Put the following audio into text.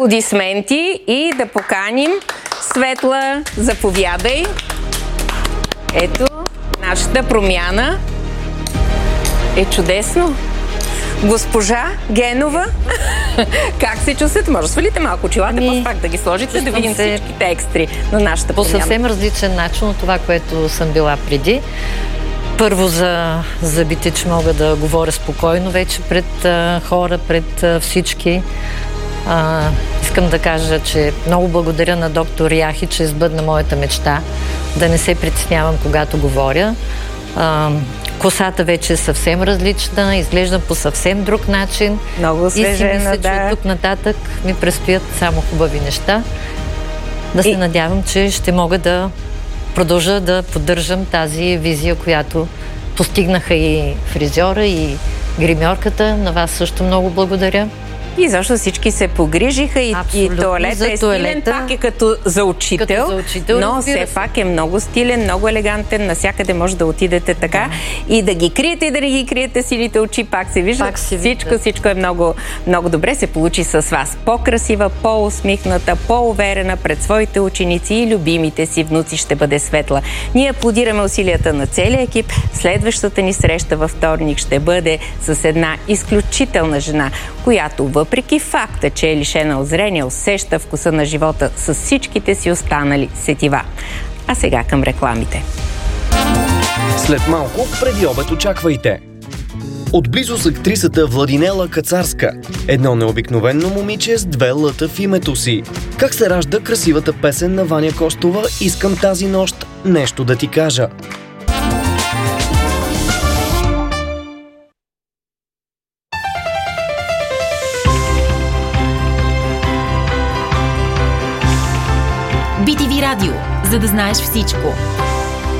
Аплодисменти и да поканим Светла. Заповядай. Ето, нашата промяна е чудесно. Госпожа Генова, как се чувствате? Може да свалите малко очилата, после пак да ги сложите, да видим всичките екстри на нашата промяна. По съвсем различен начин от това, което съм била преди. Първо за зъбите, че мога да говоря спокойно вече пред хора, пред всички. Искам да кажа, че много благодаря на доктор Яхи, че избъдна моята мечта да не се притеснявам, когато говоря. Косата вече е съвсем различна, изглеждам по съвсем друг начин. Много освежена, и си мисля, че от тук нататък ми предстоят само хубави неща. Да се надявам, че ще мога да продължа да поддържам тази визия, която постигнаха и фризьора, и гримьорката. На вас също много благодаря. И защо всички се погрижиха и туалета е стилен, пак е като за учител, но все пак е много стилен, много елегантен, навсякъде може да отидете така и да ги криете и да не ги криете силите очи, пак се вижда. Всичко е много, много добре се получи с вас. По-красива, по-усмихната, по-уверена пред своите ученици и любимите си внуци ще бъде Светла. Ние аплодираме усилията на целия екип. Следващата ни среща във вторник ще бъде с една изключителна жена, която въпреки факта, че е лишена от зрение, усеща вкуса на живота с всичките си останали сетива. А сега към рекламите. След малко, преди обед очаквайте. Отблизо с актрисата Владинела Кацарска. Едно необикновено момиче с 2 лъта в името си. Как се ражда красивата песен на Ваня Костова "Искам тази нощ нещо да ти кажа"? BTV Радио, за да знаеш всичко.